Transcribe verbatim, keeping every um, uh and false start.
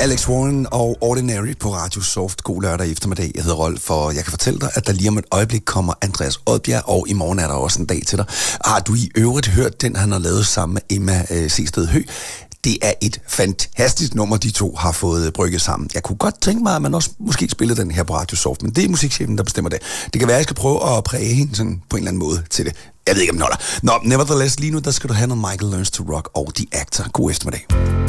Alex Warren og Ordinary på Radio Soft. God lørdag eftermiddag. Jeg hedder Rolf, og jeg kan fortælle dig, at der lige om et øjeblik kommer Andreas Odbjerg, og i morgen er der også en dag til dig. Har du i øvrigt hørt den, han har lavet sammen med Emma øh, Seested Høgh? Det er et fantastisk nummer, de to har fået brygget sammen. Jeg kunne godt tænke mig, at man også måske spillede den her på Radio Soft, men det er musikchefen, der bestemmer det. Det kan være, at jeg skal prøve at præge hende sådan på en eller anden måde til det. Jeg ved ikke, om den holder. Nå, nevertheless, lige nu, der skal du have noget Michael Learns to Rock og The Actor. God eftermiddag.